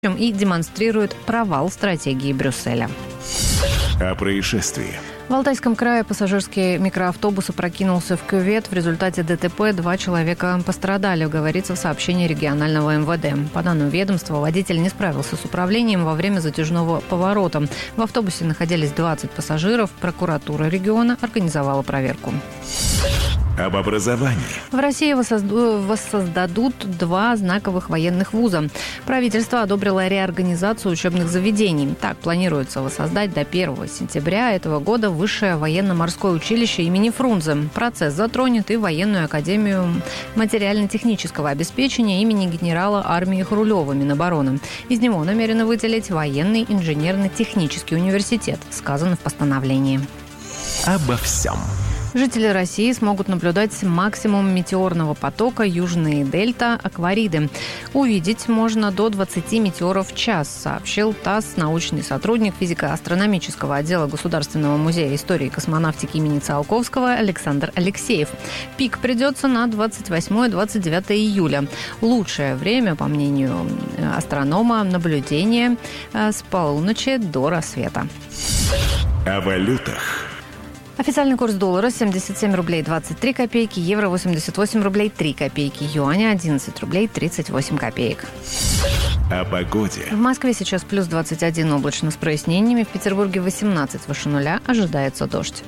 и демонстрирует провал стратегии Брюсселя. О происшествии. В Алтайском крае пассажирский микроавтобус опрокинулся в кювет. В результате ДТП 2 человека пострадали, говорится в сообщении регионального МВД. По данным ведомства, водитель не справился с управлением во время затяжного поворота. В автобусе находились 20 пассажиров. Прокуратура региона организовала проверку. Об образовании. В России воссоздадут 2 знаковых военных вуза. Правительство одобрило реорганизацию учебных заведений. Так планируется воссоздать до 1 сентября этого года Высшее военно-морское училище имени Фрунзе. Процесс затронет и Военную академию материально-технического обеспечения имени генерала армии Хрулева Минобороны. Из него намерены выделить военный инженерно-технический университет, сказано в постановлении. Обо всем. Жители России смогут наблюдать максимум метеорного потока Южные Дельта Аквариды. Увидеть можно до 20 метеоров в час, сообщил ТАСС научный сотрудник физико-астрономического отдела Государственного музея истории и космонавтики имени Циолковского Александр Алексеев. Пик придется на 28-29 июля. Лучшее время, по мнению астронома, наблюдения с полуночи до рассвета. О валютах. Официальный курс доллара 77 рублей 23 копейки, евро 88 рублей 3 копейки, юаня 11 рублей 38 копеек. О погоде. В Москве сейчас плюс 21, облачно с прояснениями. В Петербурге 18 выше нуля, ожидается дождь.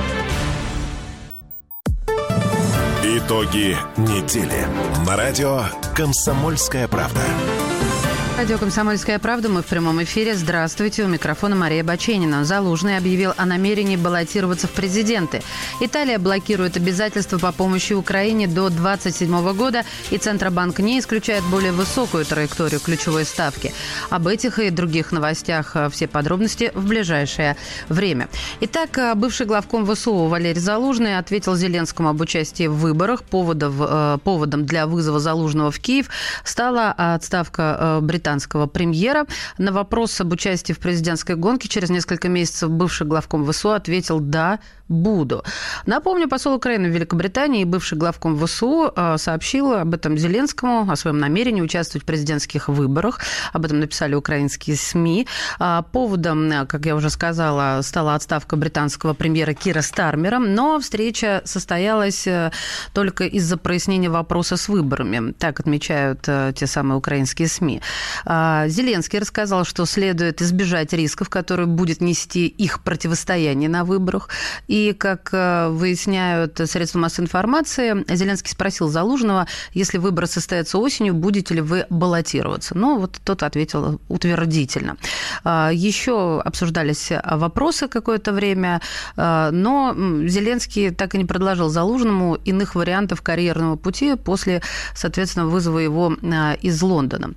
Итоги недели. На радио «Комсомольская правда». Радио «Комсомольская правда». Мы в прямом эфире. Здравствуйте. У микрофона Мария Баченина. Залужный объявил о намерении баллотироваться в президенты. Италия блокирует обязательства по помощи Украине до 2027 года, и Центробанк не исключает более высокую траекторию ключевой ставки. Об этих и других новостях все подробности в ближайшее время. Итак, бывший главком ВСУ Валерий Залужный ответил Зеленскому об участии в выборах. Поводом для вызова Залужного в Киев стала отставка британского премьера. На вопрос об участии в президентской гонке через несколько месяцев бывший главком ВСУ ответил: «Да, буду». Напомню, посол Украины в Великобритании и бывший главком ВСУ сообщил об этом Зеленскому, о своем намерении участвовать в президентских выборах. Об этом написали украинские СМИ. Поводом, как я уже сказала, стала отставка британского премьера Кира Стармера, но встреча состоялась только из-за прояснения вопроса с выборами. Так отмечают те самые украинские СМИ. Зеленский рассказал, что следует избежать рисков, которые будет нести их противостояние на выборах. И, как выясняют средства массовой информации, Зеленский спросил Залужного: если выборы состоятся осенью, будете ли вы баллотироваться? Ну, вот тот ответил утвердительно. Еще обсуждались вопросы какое-то время, но Зеленский так и не предложил Залужному иных вариантов карьерного пути после, соответственно, вызова его из Лондона.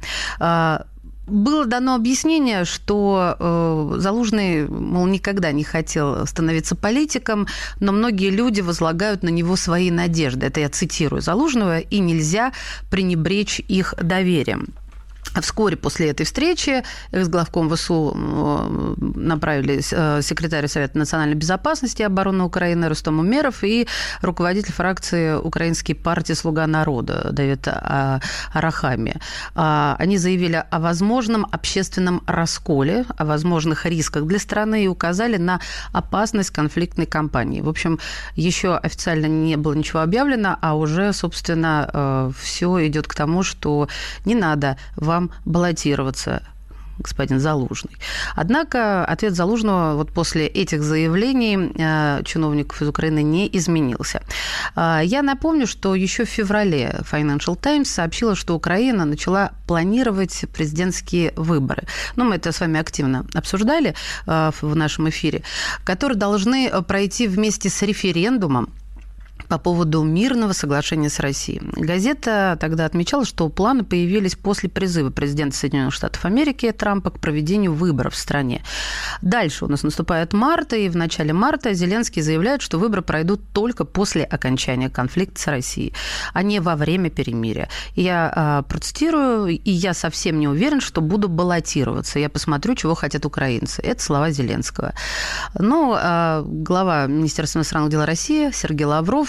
Было дано объяснение, что Залужный, мол, никогда не хотел становиться политиком, но многие люди возлагают на него свои надежды. Это я цитирую Залужного, и нельзя пренебречь их доверием. Вскоре после этой встречи экс-главком ВСУ направили секретарь Совета национальной безопасности и обороны Украины Рустам Умеров и руководитель фракции украинской партии «Слуга народа» Давид Арахамия. Они заявили о возможном общественном расколе, о возможных рисках для страны и указали на опасность конфликтной кампании. В общем, еще официально не было ничего объявлено, а уже, собственно, все идет к тому, что не надо вам баллотироваться, господин Залужный. Однако ответ Залужного вот после этих заявлений чиновников из Украины не изменился. Я напомню, что еще в феврале Financial Times сообщила, что Украина начала планировать президентские выборы. Ну, мы это с вами активно обсуждали в нашем эфире, которые должны пройти вместе с референдумом по поводу мирного соглашения с Россией. Газета тогда отмечала, что планы появились после призыва президента Соединенных Штатов Америки Трампа к проведению выборов в стране. Дальше у нас наступает март, и в начале марта Зеленский заявляет, что выборы пройдут только после окончания конфликта с Россией, а не во время перемирия. Я процитирую: «И я совсем не уверен, что буду баллотироваться. Я посмотрю, чего хотят украинцы». Это слова Зеленского. Но глава Министерства иностранных дел России Сергей Лавров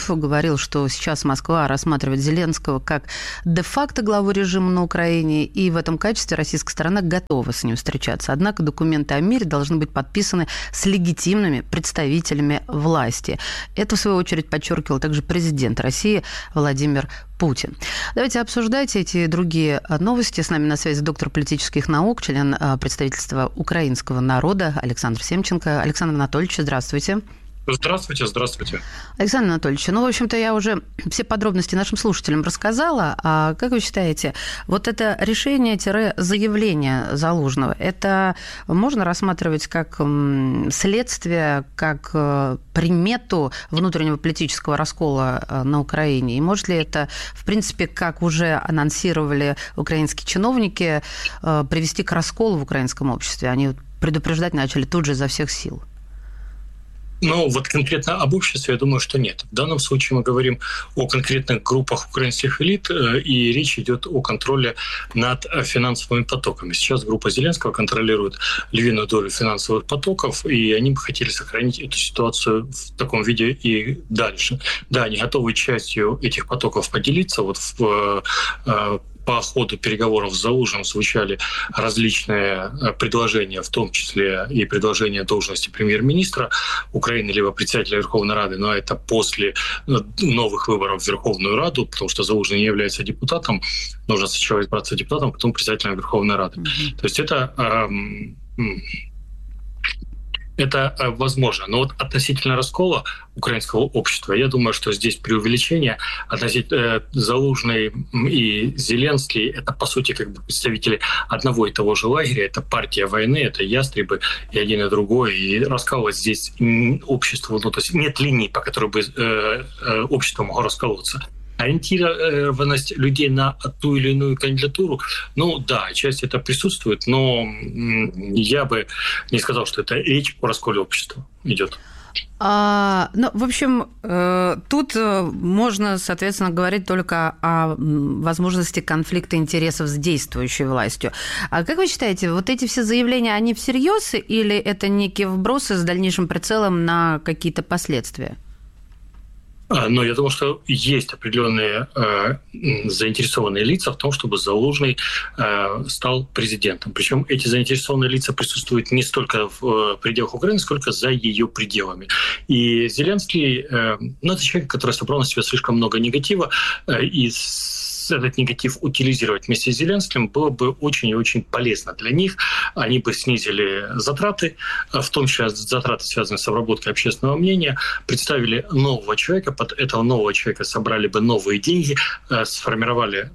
говорил, что сейчас Москва рассматривает Зеленского как де-факто главу режима на Украине, и в этом качестве российская сторона готова с ним встречаться. Однако документы о мире должны быть подписаны с легитимными представителями власти. Это, в свою очередь, подчеркивал также президент России Владимир Путин. Давайте обсуждать эти и другие новости. С нами на связи доктор политических наук, член представительства украинского народа Александр Семченко. Александр Анатольевич, здравствуйте. Здравствуйте, здравствуйте. Александр Анатольевич, в общем-то, я уже все подробности нашим слушателям рассказала. А как вы считаете, вот это решение-заявление Залужного, это можно рассматривать как следствие, как примету внутреннего политического раскола на Украине? И может ли это, в принципе, как уже анонсировали украинские чиновники, привести к расколу в украинском обществе? Они предупреждать начали тут же изо всех сил. Ну, вот конкретно об обществе, я думаю, что нет. В данном случае мы говорим о конкретных группах украинских элит, и речь идет о контроле над финансовыми потоками. Сейчас группа Зеленского контролирует львиную долю финансовых потоков, и они бы хотели сохранить эту ситуацию в таком виде и дальше. Да, они готовы частью этих потоков поделиться. Вот по ходу переговоров с Залужным звучали различные предложения, в том числе и предложение должности премьер-министра Украины либо председателя Верховной Рады, но это после новых выборов в Верховную Раду, потому что Залужный не является депутатом, нужно сначала избраться депутатом, потом председателем Верховной Рады. То есть это возможно. Но вот относительно раскола украинского общества, я думаю, что здесь преувеличение. Относительно Залужный и Зеленский — это, по сути, как бы представители одного и того же лагеря. Это партия войны, это ястребы и один, и другой. И раскалывать здесь общество, то есть нет линий, по которой бы общество могло расколоться. Ориентированность людей на ту или иную кандидатуру, ну да, часть это присутствует, но я бы не сказал, что это речь о расколе общества идет. В общем, тут можно, соответственно, говорить только о возможности конфликта интересов с действующей властью. А как вы считаете, вот эти все заявления, они всерьез или это некие вбросы с дальнейшим прицелом на какие-то последствия? Но я думаю, что есть определенные заинтересованные лица в том, чтобы Залужный стал президентом. Причем эти заинтересованные лица присутствуют не столько в пределах Украины, сколько за ее пределами. И Зеленский, это человек, который собрал на себя слишком много негатива, и этот негатив утилизировать вместе с Зеленским было бы очень и очень полезно для них. Они бы снизили затраты, в том числе затраты, связанные с обработкой общественного мнения, представили нового человека, под этого нового человека собрали бы новые деньги, сформировали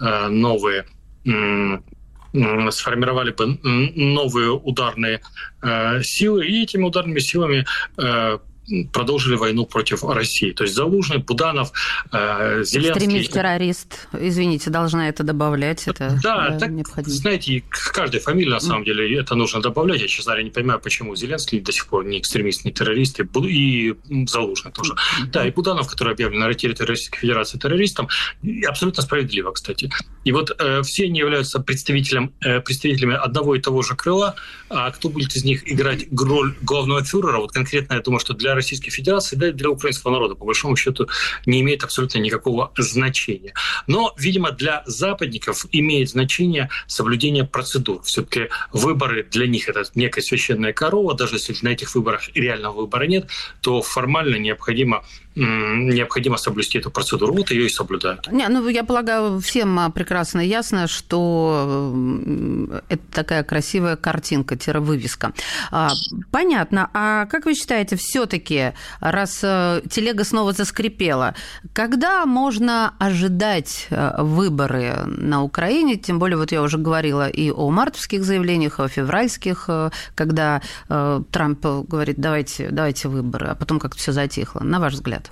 бы новые ударные силы, и этими ударными силами продолжили войну против России. То есть Залужный, Буданов, Зеленский... Экстремист-террорист. Извините, должна это добавлять. Это так, необходимо. Знаете, к каждой фамилии, на самом деле, это нужно добавлять. Я, честно говоря, не понимаю, почему Зеленский до сих пор не экстремист, не террорист, и Залужный тоже. Да, и Буданов, который объявлен на территории Российской Федерации террористом, абсолютно справедливо, кстати. И вот все они являются представителями одного и того же крыла, а кто будет из них играть роль главного фюрера, вот конкретно я думаю, что для Российской Федерации, да и для украинского народа, по большому счету, не имеет абсолютно никакого значения. Но, видимо, для западников имеет значение соблюдение процедур. Все-таки выборы для них — это некая священная корова. Даже если на этих выборах реального выбора нет, то формально необходимо соблюсти эту процедуру. Вот ее и соблюдают. Я полагаю, всем прекрасно ясно, что это такая красивая картинка-вывеска. Понятно. А как вы считаете, все-таки, раз телега снова заскрипела, когда можно ожидать выборы на Украине? Тем более, вот я уже говорила и о мартовских заявлениях, о февральских, когда Трамп говорит, давайте выборы, а потом как-то все затихло. На ваш взгляд?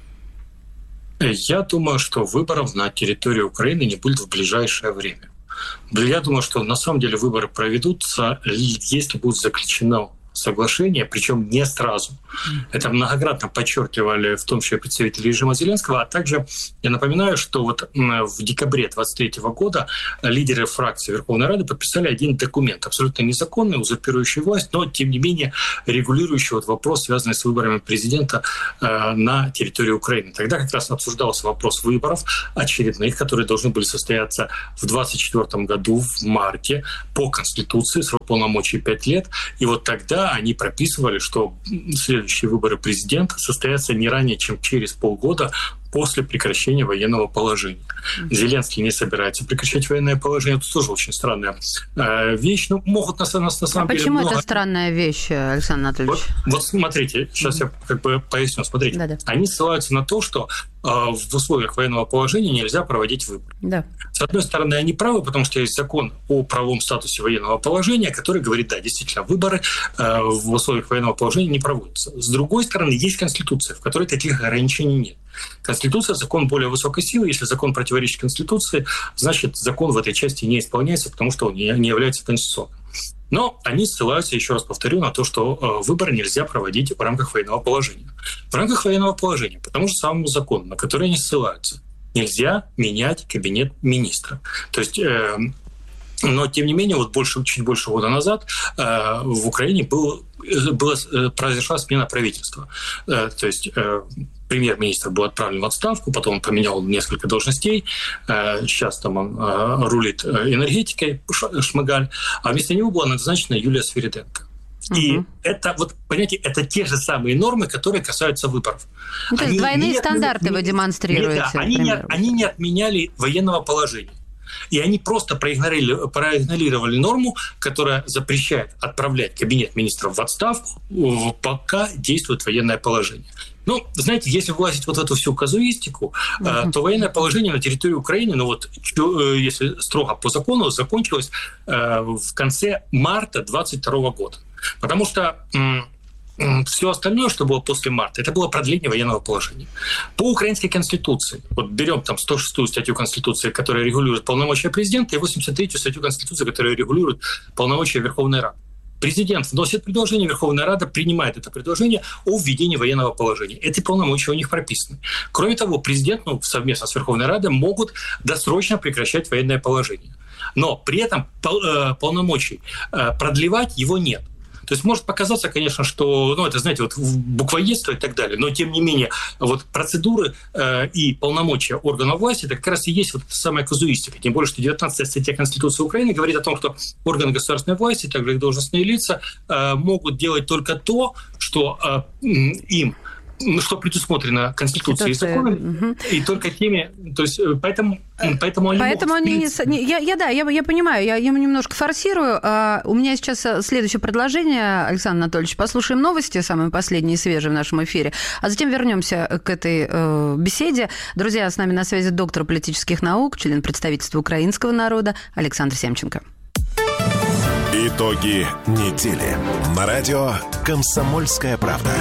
Я думаю, что выборов на территории Украины не будет в ближайшее время. Я думаю, что на самом деле выборы проведутся, если будет заключено соглашение, причем не сразу. Это многократно подчеркивали в том числе представители режима Зеленского, а также я напоминаю, что вот в декабре 2023 года лидеры фракции Верховной Рады подписали один документ, абсолютно незаконный, узурпирующий власть, но тем не менее регулирующий вот вопрос, связанный с выборами президента на территории Украины. Тогда как раз обсуждался вопрос выборов очередных, которые должны были состояться в 2024 году, в марте, по Конституции, срок полномочий 5 лет. И вот тогда они прописывали, что следующие выборы президента состоятся не ранее, чем через полгода после прекращения военного положения. Зеленский не собирается прекращать военное положение. Это тоже очень странная вещь. Но могут на самом деле... Почему это странная вещь, Александр Анатольевич? Вот смотрите, сейчас я поясню. Смотрите, да. Они ссылаются на то, что в условиях военного положения нельзя проводить выборы. Да. С одной стороны, они правы, потому что есть закон о правовом статусе военного положения, который говорит, да, действительно, выборы в условиях военного положения не проводятся. С другой стороны, есть Конституция, в которой таких ограничений нет. Конституция – закон более высокой силы. Если закон противоречит Конституции, значит, закон в этой части не исполняется, потому что он не является конституционным. Но они ссылаются, еще раз повторю, на то, что выборы нельзя проводить в рамках военного положения. В рамках военного положения, по тому же самому закону, на который они ссылаются, нельзя менять кабинет министра. То есть... Но, тем не менее, вот чуть больше года назад в Украине произошла смена правительства. То есть премьер-министр был отправлен в отставку, потом он поменял несколько должностей. Сейчас там он рулит энергетикой, Шмыгаль, а вместо него была назначена Юлия Свириденко. И это, вот, понимаете, это те же самые нормы, которые касаются выборов. Ну, то есть двойные стандарты вы демонстрируете. Да, они не отменяли военного положения. И они просто проигнорировали норму, которая запрещает отправлять кабинет министров в отставку, пока действует военное положение. Ну, знаете, если влазить вот в эту всю казуистику, то военное положение на территории Украины, ну вот, если строго по закону, закончилось в конце марта 2022 года. Потому что... Все остальное, что было после марта, это было продление военного положения. По украинской конституции, вот берем там 106-ю статью Конституции, которая регулирует полномочия президента, и 83-ю статью Конституции, которая регулирует полномочия Верховной Рады. Президент вносит предложение, Верховная Рада принимает это предложение о введении военного положения. Эти полномочия у них прописаны. Кроме того, президент совместно с Верховной Радой могут досрочно прекращать военное положение. Но при этом полномочий продлевать его нет. То есть может показаться, конечно, что, ну, это, знаете, вот буквоедство и так далее, но, тем не менее, вот процедуры и полномочия органов власти, это как раз и есть вот эта самая казуистика. Тем более, что 19-я статья Конституции Украины говорит о том, что органы государственной власти, также их должностные лица, могут делать только то, что им... что предусмотрено Конституцией и законами, и только теми... То есть, поэтому они я понимаю, я немножко форсирую. У меня сейчас следующее предложение, Александр Анатольевич. Послушаем новости, самые последние, свежие в нашем эфире, а затем вернемся к этой беседе. Друзья, с нами на связи доктор политических наук, член представительства украинского народа Александр Семченко. Итоги недели. На радио «Комсомольская правда».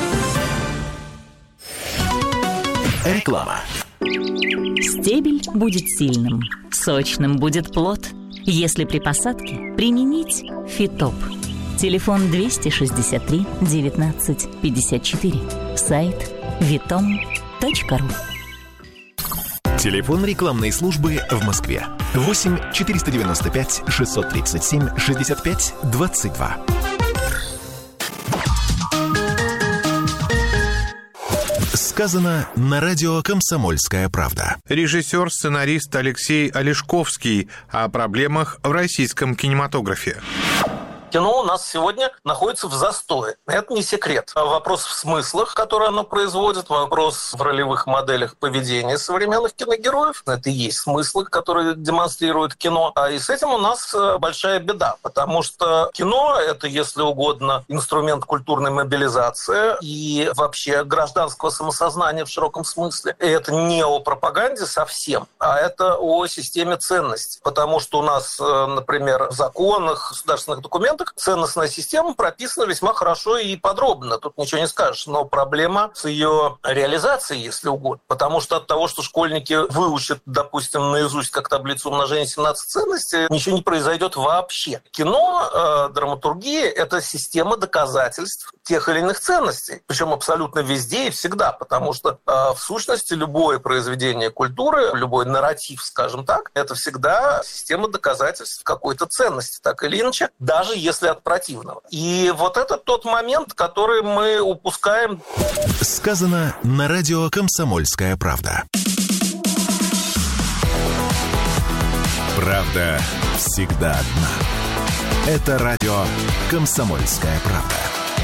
Реклама. Стебель будет сильным, сочным будет плод, если при посадке применить Фитоп. Телефон 263 19 54. Сайт vitom.ru. Телефон рекламной службы в Москве 8 495 637 65 22. Сказано на радио «Комсомольская правда». Режиссер, сценарист Алексей Олешковский о проблемах в российском кинематографе. Кино у нас сегодня находится в застое. Это не секрет. Вопрос в смыслах, которые оно производит, вопрос в ролевых моделях поведения современных киногероев. Это и есть смыслы, которые демонстрирует кино. И с этим у нас большая беда, потому что кино – это, если угодно, инструмент культурной мобилизации и вообще гражданского самосознания в широком смысле. И это не о пропаганде совсем, а это о системе ценностей. Потому что у нас, например, в законах, государственных документах эта ценностная система прописана весьма хорошо и подробно, тут ничего не скажешь. Но проблема с ее реализацией, если угодно. Потому что от того, что школьники выучат, допустим, наизусть как таблицу умножения 17 ценностей, ничего не произойдет вообще. Кино, драматургия – это система доказательств тех или иных ценностей. Причем абсолютно везде и всегда. Потому что в сущности любое произведение культуры, любой нарратив, скажем так, это всегда система доказательств какой-то ценности, так или иначе, даже если от противного. И вот это тот момент, который мы упускаем. Сказано на радио «Комсомольская правда». Правда всегда одна. Это радио «Комсомольская правда».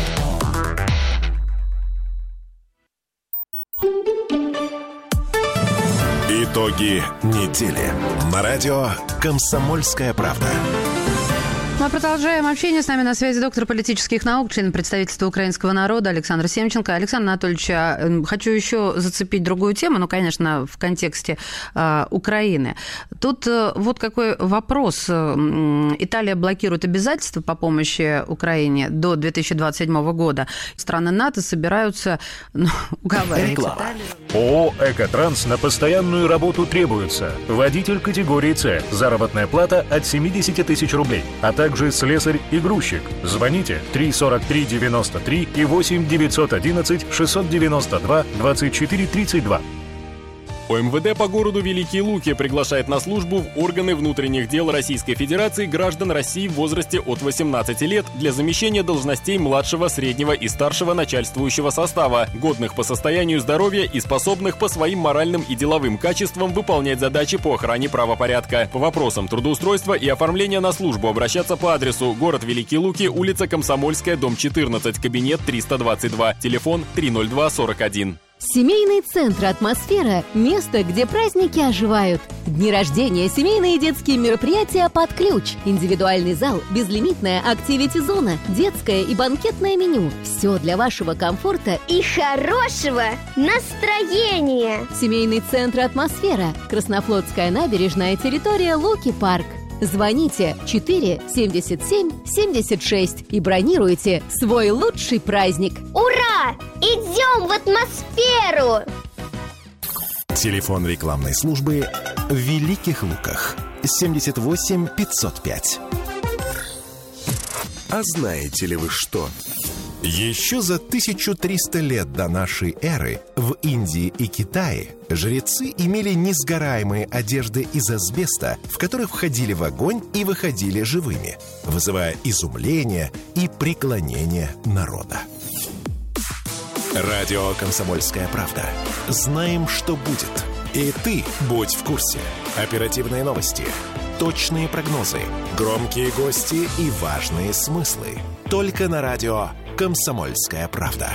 Итоги недели. На радио «Комсомольская правда». Мы продолжаем общение. С нами на связи доктор политических наук, член представительства украинского народа Александр Семченко. Александр Анатольевич, хочу еще зацепить другую тему, ну, конечно, в контексте Украины. Тут вот какой вопрос. Италия блокирует обязательства по помощи Украине до 2027 года. Страны НАТО собираются уговаривать Италию. ООО «Экотранс» на постоянную работу требуется. Водитель категории С. Заработная плата от 70 тысяч рублей. А также слесарь и грузчик. Звоните 343 93 и 8 911 692 24 32. ОМВД по городу Великие Луки приглашает на службу в органы внутренних дел Российской Федерации граждан России в возрасте от 18 лет для замещения должностей младшего, среднего и старшего начальствующего состава, годных по состоянию здоровья и способных по своим моральным и деловым качествам выполнять задачи по охране правопорядка. По вопросам трудоустройства и оформления на службу обращаться по адресу: город Великие Луки, улица Комсомольская, дом 14, кабинет 322, телефон 30241. Семейный центр «Атмосфера» – место, где праздники оживают. Дни рождения, семейные и детские мероприятия под ключ. Индивидуальный зал, безлимитная активити-зона, детское и банкетное меню. Все для вашего комфорта и хорошего настроения. Семейный центр «Атмосфера». Краснофлотская набережная, территория Луки-парк. Звоните 4 77 76 и бронируйте свой лучший праздник. Ура! Идем в атмосферу! Телефон рекламной службы в Великих Луках 78 505. А знаете ли вы что? Еще за 1300 лет до нашей эры в Индии и Китае жрецы имели несгораемые одежды из асбеста, в которые входили в огонь и выходили живыми, вызывая изумление и преклонение народа. Радио «Комсомольская правда». Знаем, что будет. И ты будь в курсе. Оперативные новости, точные прогнозы, громкие гости и важные смыслы. Только на радио «Комсомольская правда».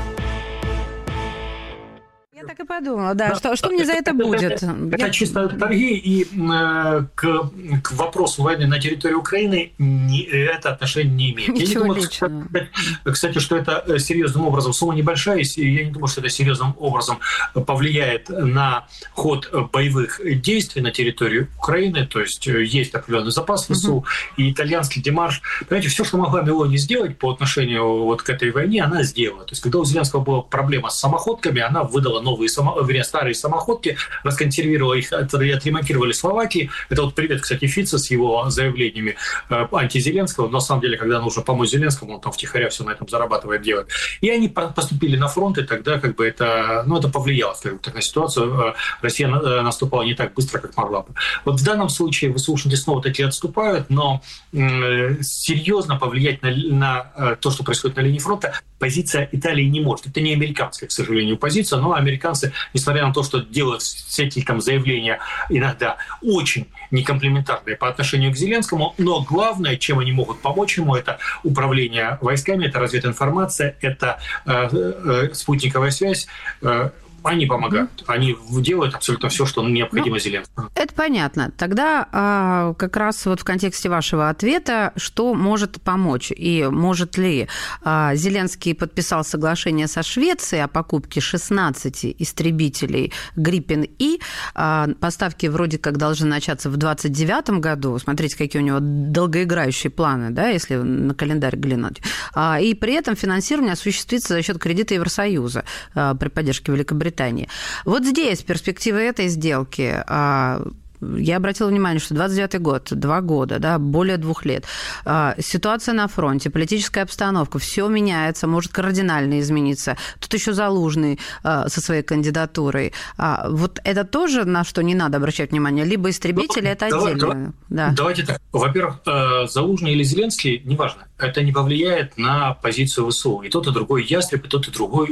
Я так и подумала, да, что мне за это будет? Это чисто торги, и к вопросу войны на территории Украины это отношение не имеет. Я не думаю, кстати, что это серьезным образом, сумма небольшая, я не думаю, что это серьезным образом повлияет на ход боевых действий на территории Украины, то есть определенный запас ВСУ, и итальянский демарш. Понимаете, все, что могла Мелони сделать по отношению вот к этой войне, она сделала. То есть, когда у Зеленского была проблема с самоходками, она выдала старые самоходки, расконсервировала их, отремонтировали в Словакии. Это вот привет, кстати, Фице с его заявлениями антизеленского. Но на самом деле, когда нужно помочь Зеленскому, он там втихаря все на этом зарабатывает, делает. И они поступили на фронт, и тогда это повлияло на ситуацию. Россия наступала не так быстро, как могла бы. Вот в данном случае ВСУшники снова таки отступают, но серьезно повлиять на то, что происходит на линии фронта, позиция Италии не может. Это не американская, к сожалению, позиция, но американцы, несмотря на то, что делают все эти заявления иногда очень некомплиментарные по отношению к Зеленскому, но главное, чем они могут помочь ему, это управление войсками, это развединформация, это спутниковая связь, Они помогают. Они делают абсолютно все, что необходимо Зеленскому. Это понятно. Тогда как раз вот в контексте вашего ответа, что может помочь? И может ли Зеленский подписал соглашение со Швецией о покупке 16 истребителей Гриппен-И. Поставки вроде как должны начаться в 2029 году. Смотрите, какие у него долгоиграющие планы, да, если на календарь глянуть. И при этом финансирование осуществится за счет кредита Евросоюза при поддержке Великобритании. Вот здесь перспективы этой сделки. Я обратила внимание, что 29-й год, 2 года, да, более 2 лет. Ситуация на фронте, политическая обстановка, все меняется, может кардинально измениться. Тут еще Залужный со своей кандидатурой. Вот это тоже на что не надо обращать внимание? Либо истребители, это отдельно. Давайте так. Во-первых, Залужный или Зеленский, неважно, это не повлияет на позицию ВСУ. И тот, и другой ястреб, и тот, и другой.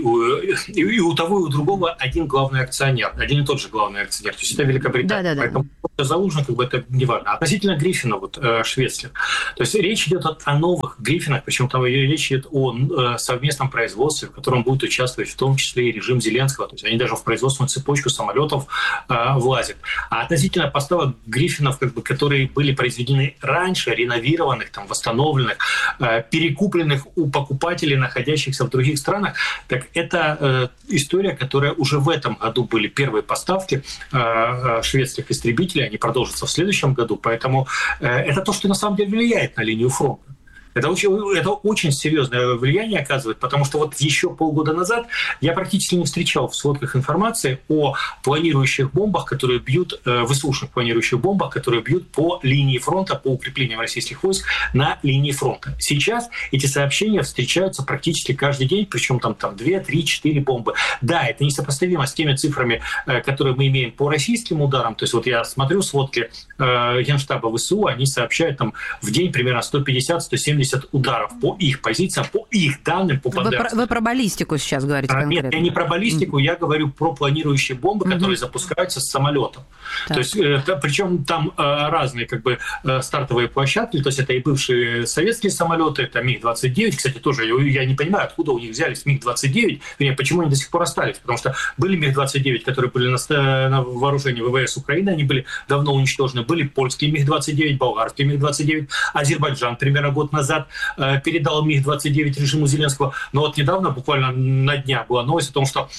И у того, и у другого один главный акционер, один и тот же главный акционер. То есть это Великобритания. Да. Поэтому Залужный, как бы это не важно. Относительно Гриффина, шведских. То есть речь идет о новых Гриффинах, причем там речь идет о совместном производстве, в котором будет участвовать в том числе и режим Зеленского. То есть они даже в производственную цепочку самолетов влазят. А относительно поставок Гриффинов, которые были произведены раньше, реновированных, восстановленных, перекупленных у покупателей, находящихся в других странах, так это история, которая уже в этом году были первые поставки шведских истребителей, они продолжатся в следующем году, поэтому это то, что на самом деле влияет на линию фронта. Это очень серьезное влияние оказывает, потому что вот еще полгода назад я практически не встречал в сводках информации о планирующих бомбах, которые бьют, ВСУшных планирующих бомбах, которые бьют по линии фронта, по укреплениям российских войск на линии фронта. Сейчас эти сообщения встречаются практически каждый день, причем там 2, 3, 4 бомбы. Да, это несопоставимо с теми цифрами, которые мы имеем по российским ударам. То есть вот я смотрю сводки Генштаба ВСУ, они сообщают в день примерно 150-170 ударов по их позициям, по их данным, по подданным. Вы про баллистику сейчас говорите конкретно? Нет, я не про баллистику, я говорю про планирующие бомбы, которые запускаются с самолетом. То есть, причем там разные стартовые площадки, то есть это и бывшие советские самолеты, это МиГ-29, кстати, тоже я не понимаю, откуда у них взялись МиГ-29, почему они до сих пор остались, потому что были МиГ-29, которые были на вооружении ВВС Украины, они были давно уничтожены, были польские МиГ-29, болгарские МиГ-29, Азербайджан примерно год назад передал МиГ-29 режиму Зеленского. Но вот недавно, буквально на днях, была новость о том, что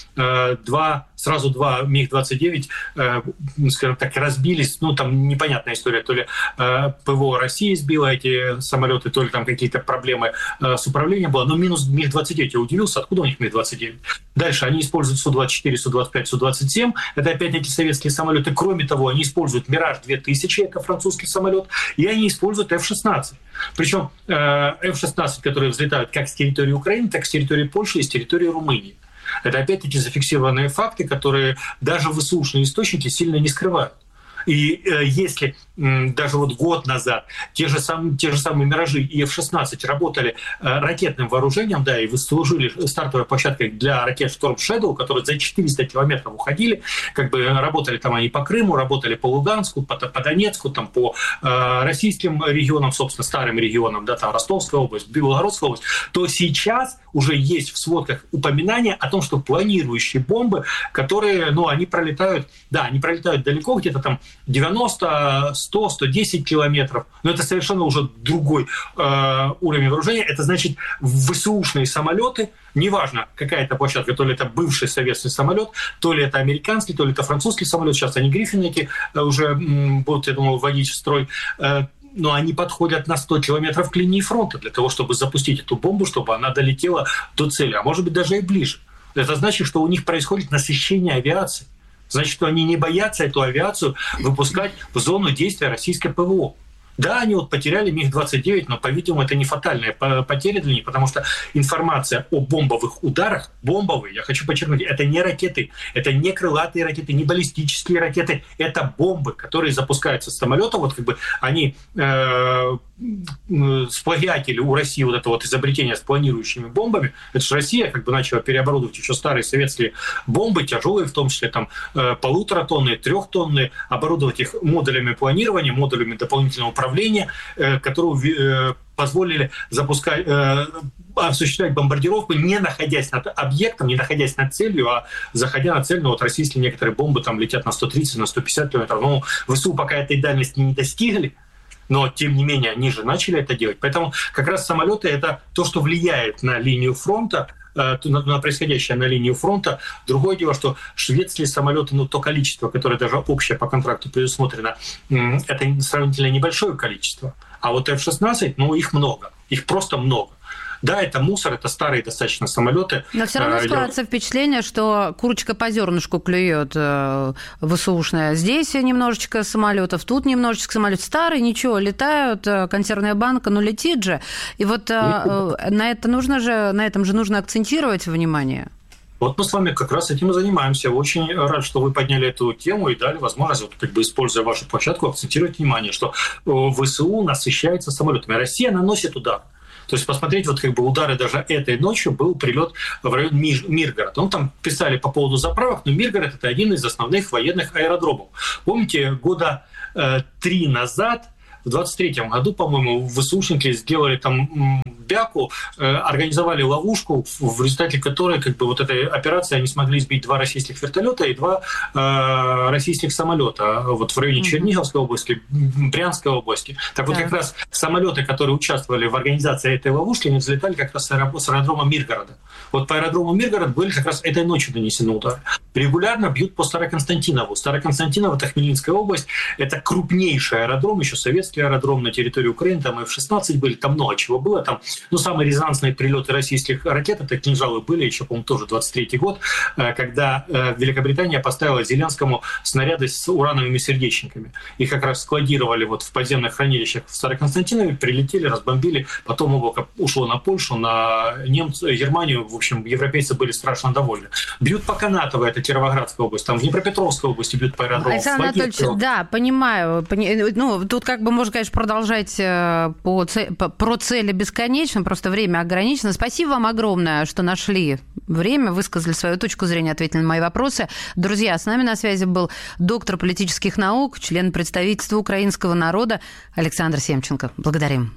сразу два МиГ-29, скажем так, разбились. Там непонятная история. То ли ПВО России сбило эти самолеты, то ли там какие-то проблемы с управлением было. Но минус МиГ-29, я удивился, откуда у них МиГ-29. Дальше они используют Су-24, Су-25, Су-27. Это опять эти советские самолеты. Кроме того, они используют Мираж-2000, это французский самолет, и они используют F-16. Причем F-16, которые взлетают как с территории Украины, так и с территории Польши и с территории Румынии. Это опять-таки зафиксированные факты, которые даже ВСУшные источники сильно не скрывают. И если даже вот год назад те же самые «Миражи» и F-16 работали ракетным вооружением, да, и служили стартовой площадкой для ракет Storm Shadow, которые за 400 километров уходили, работали там они по Крыму, работали по Луганску, по Донецку, по российским регионам, собственно, старым регионам, да, там Ростовская область, Белгородская область, то сейчас уже есть в сводках упоминания о том, что планирующие бомбы, которые, они пролетают далеко, где-то там 90, 100, 110 километров. Но это совершенно уже другой уровень вооружения. Это значит, ВСУшные самолеты, неважно, какая это площадка, то ли это бывший советский самолет, то ли это американский, то ли это французский самолет. Сейчас они Гриффины эти уже будут, я думаю, вводить в строй. Но они подходят на 100 километров к линии фронта для того, чтобы запустить эту бомбу, чтобы она долетела до цели, а может быть даже и ближе. Это значит, что у них происходит насыщение авиации. Значит, что они не боятся эту авиацию выпускать в зону действия российской ПВО. Да, они потеряли МиГ-29, но, по-видимому, это не фатальная потеря для них, потому что информация о бомбовых ударах, я хочу подчеркнуть, это не ракеты, это не крылатые ракеты, не баллистические ракеты, это бомбы, которые запускаются с самолета, они сплагиатели у России это изобретение с планирующими бомбами. Это же Россия начала переоборудовать еще старые советские бомбы, тяжелые, в том числе 1,5-тонные, 3-тонные, оборудовать их модулями планирования, модулями дополнительного управления, которые позволили запускать, осуществлять бомбардировку, не находясь над объектом, не находясь над целью, а заходя на цель. Ну, вот российские некоторые бомбы там летят на 130, на 150 километров. Ну, ВСУ пока этой дальности не достигли, но, тем не менее, они же начали это делать. Поэтому как раз самолеты — это то, что влияет на линию фронта, на происходящее на линии фронта. Другое дело, что шведские самолеты, ну, то количество, которое даже общее по контракту предусмотрено, это сравнительно небольшое количество. А вот F-16, ну, их много. Их просто много. Да, это мусор, это старые достаточно самолеты. Но все равно складывается впечатление, что курочка по зернышку клюет ВСУшная. Здесь немножечко самолетов, тут немножечко самолетов. Старые, ничего, летают, консервная банка, но летит же. И вот на этом же нужно акцентировать внимание. Вот мы с вами как раз этим и занимаемся. Очень рад, что вы подняли эту тему и дали возможность, вот, как бы, используя вашу площадку, акцентировать внимание, что ВСУ насыщается самолетами. Россия наносит удар. То есть посмотреть, вот как бы удары даже этой ночью, был прилет в район Миргорода. Ну, там писали по поводу заправок, но Миргород — это один из основных военных аэродромов. Помните, года 3 назад, в 23-м году, по-моему, ВСУшники сделали там бяку, организовали ловушку, в результате которой, как бы, вот этой операции они смогли сбить 2 российских вертолета и 2 российских самолета вот в районе Черниговской области, Брянской области. Так вот, как раз самолеты, которые участвовали в организации этой ловушки, они взлетали как раз с аэродрома Миргорода. Вот по аэродрому Миргород были как раз этой ночью нанесены удары. Регулярно бьют по Староконстантинову. Староконстантинов — это Хмельницкая область, это крупнейший аэродром, еще советский аэродром на территории Украины, там F-16 были, там много чего было. Там, ну, самые резонансные прилеты российских ракет — это «Кинжалы» были еще, по-моему, тоже 23-й год, когда Великобритания поставила Зеленскому снаряды с урановыми сердечниками. Их как раз складировали вот в подземных хранилищах в Староконстантинове, прилетели, разбомбили, потом облако ушло на Польшу, на немцев, Германию. В общем, европейцы были страшно довольны. Бьют по Канатово, это Кировоградская область, там в Днепропетровской области бьют по аэродрому. Александр Анатольевич, да, понимаю. Ну, тут как бы можно, конечно, продолжать про цели бесконечно, просто время ограничено. Спасибо вам огромное, что нашли время, высказали свою точку зрения, ответили на мои вопросы. Друзья, с нами на связи был доктор политических наук, член представительства украинского народа Александр Семченко. Благодарим.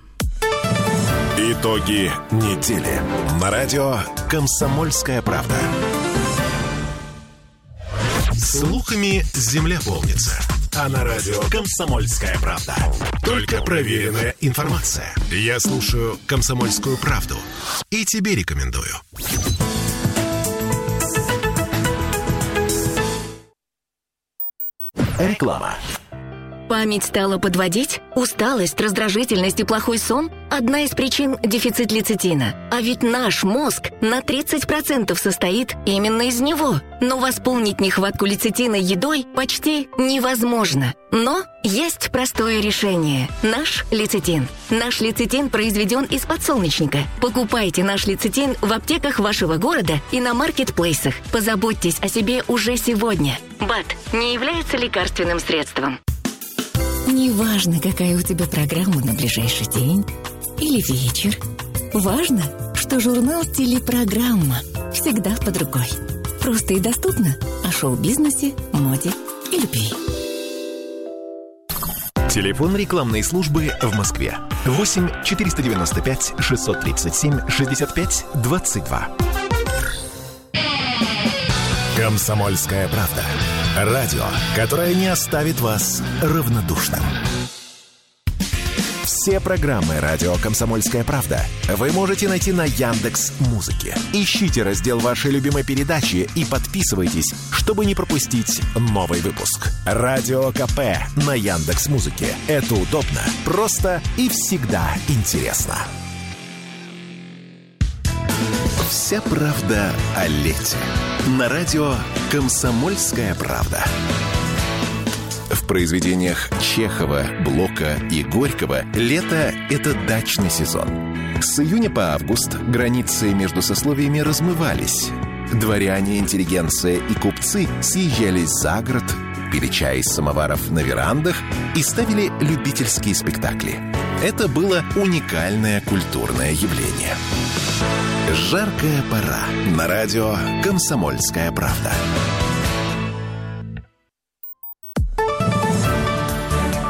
Итоги недели. На радио «Комсомольская правда». Слухами земля полнится. А на радио «Комсомольская правда» только проверенная информация. Я слушаю «Комсомольскую правду» и тебе рекомендую. Реклама. Память стала подводить? Усталость, раздражительность и плохой сон – одна из причин – дефицит лецитина. А ведь наш мозг на 30% состоит именно из него. Но восполнить нехватку лецитина едой почти невозможно. Но есть простое решение – наш лецитин. Наш лецитин произведен из подсолнечника. Покупайте наш лецитин в аптеках вашего города и на маркетплейсах. Позаботьтесь о себе уже сегодня. БАД не является лекарственным средством. Неважно, какая у тебя программа на ближайший день или вечер. Важно, что журнал «Телепрограмма» всегда под рукой. Просто и доступно о шоу-бизнесе, моде и любви. Телефон рекламной службы в Москве. 8 495 637 65 22. «Комсомольская правда». Радио, которое не оставит вас равнодушным. Все программы радио «Комсомольская правда» вы можете найти на Яндекс.Музыке. Ищите раздел вашей любимой передачи и подписывайтесь, чтобы не пропустить новый выпуск. Радио КП на Яндекс.Музыке. Это удобно, просто и всегда интересно. Вся правда о лете. На радио «Комсомольская правда». В произведениях Чехова, Блока и Горького лето – это дачный сезон. С июня по август границы между сословиями размывались. Дворяне, интеллигенция и купцы съезжались за город, пили чай из самоваров на верандах и ставили любительские спектакли. Это было уникальное культурное явление. Жаркая пора. На радио «Комсомольская правда».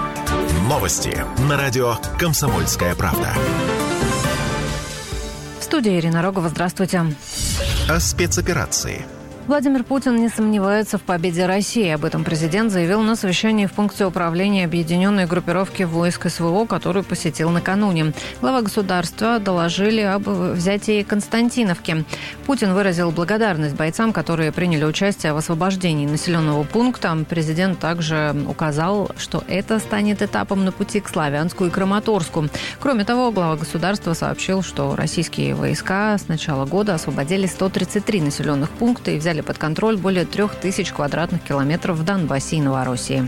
Новости на радио «Комсомольская правда». студии Ирина Рогова. Здравствуйте. О спецоперации. Владимир Путин не сомневается в победе России. Об этом президент заявил на совещании в пункте управления объединенной группировки войск СВО, которую посетил накануне. Глава государства доложили об взятии Константиновки. Путин выразил благодарность бойцам, которые приняли участие в освобождении населенного пункта. Президент также указал, что это станет этапом на пути к Славянску и Краматорску. Кроме того, глава государства сообщил, что российские войска с начала года освободили 133 населенных пункта и взяли под контроль более 3000 квадратных километров в Донбассе и Новороссии.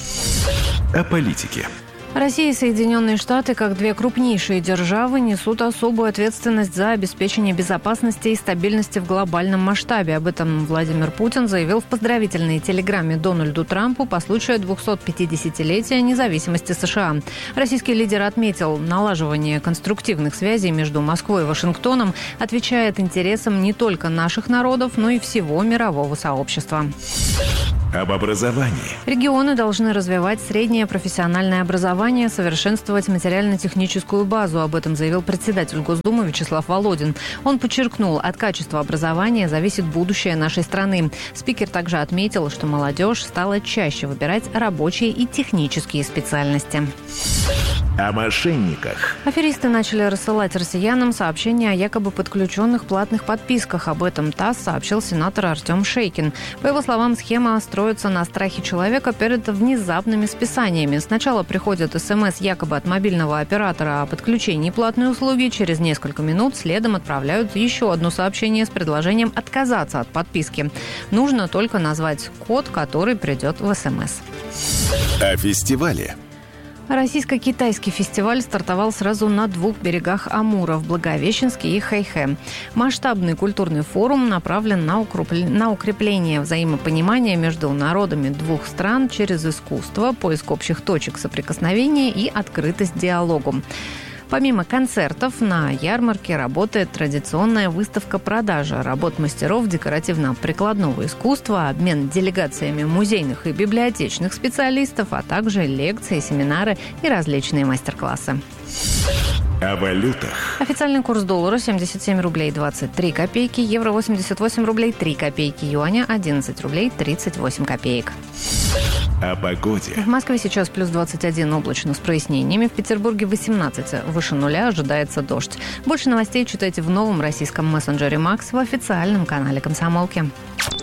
О политике. Россия и Соединенные Штаты, как две крупнейшие державы, несут особую ответственность за обеспечение безопасности и стабильности в глобальном масштабе. Об этом Владимир Путин заявил в поздравительной телеграмме Дональду Трампу по случаю 250-летия независимости США. Российский лидер отметил, налаживание конструктивных связей между Москвой и Вашингтоном отвечает интересам не только наших народов, но и всего мирового сообщества. Об образовании. Регионы должны развивать среднее профессиональное образование, совершенствовать материально-техническую базу. Об этом заявил председатель Госдумы Вячеслав Володин. Он подчеркнул, от качества образования зависит будущее нашей страны. Спикер также отметил, что молодежь стала чаще выбирать рабочие и технические специальности. О мошенниках. Аферисты начали рассылать россиянам сообщения о якобы подключенных платных подписках. Об этом ТАСС сообщил сенатор Артем Шейкин. По его словам, схема строится на страхе человека перед внезапными списаниями. Сначала приходит СМС якобы от мобильного оператора о подключении платной услуги. Через несколько минут следом отправляют еще одно сообщение с предложением отказаться от подписки. Нужно только назвать код, который придет в СМС. О фестивале. Российско-китайский фестиваль стартовал сразу на двух берегах Амура, в Благовещенске и Хэйхэ. Масштабный культурный форум направлен на укрепление взаимопонимания между народами двух стран через искусство, поиск общих точек соприкосновения и открытость диалогу. Помимо концертов, на ярмарке работает традиционная выставка-продажа работ мастеров декоративно-прикладного искусства, обмен делегациями музейных и библиотечных специалистов, а также лекции, семинары и различные мастер-классы. О валютах. Официальный курс доллара 77 рублей 23 копейки, евро 88 рублей 3 копейки, юаня 11 рублей 38 копеек. О погоде. В Москве сейчас плюс 21, облачно с прояснениями. В Петербурге 18, выше нуля ожидается дождь. Больше новостей читайте в новом российском мессенджере «Макс» в официальном канале «Комсомолки».